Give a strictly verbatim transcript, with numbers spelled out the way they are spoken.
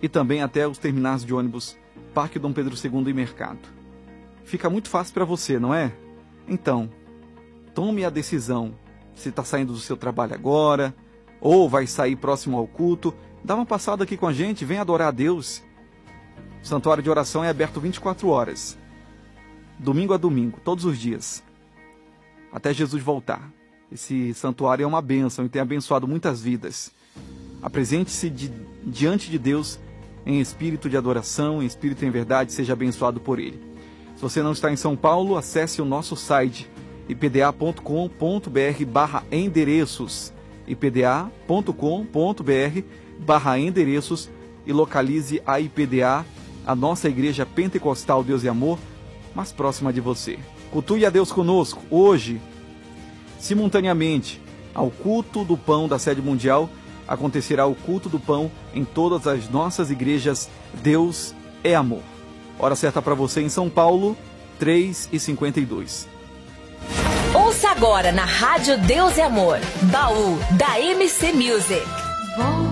e também até os terminais de ônibus Parque Dom Pedro segundo e Mercado. Fica muito fácil para você, não é? Então, tome a decisão. Se está saindo do seu trabalho agora, ou vai sair próximo ao culto, dá uma passada aqui com a gente, vem adorar a Deus. O santuário de oração é aberto vinte e quatro horas, domingo a domingo, todos os dias, até Jesus voltar. Esse santuário é uma bênção e tem abençoado muitas vidas. Apresente-se de, diante de Deus em espírito de adoração, em espírito e em verdade, seja abençoado por Ele. Se você não está em São Paulo, acesse o nosso site i p d a ponto com ponto b r barra endereços, i p d a ponto com ponto b r barra endereços e localize a I P D A, a nossa Igreja Pentecostal Deus e Amor, mais próxima de você. Cultue a Deus conosco hoje, simultaneamente ao culto do pão da sede mundial, acontecerá o culto do pão em todas as nossas igrejas. Deus é amor. Hora certa para você em São Paulo, três e cinquenta e dois. Ouça agora na Rádio Deus é Amor, Baú da M C Music. Vou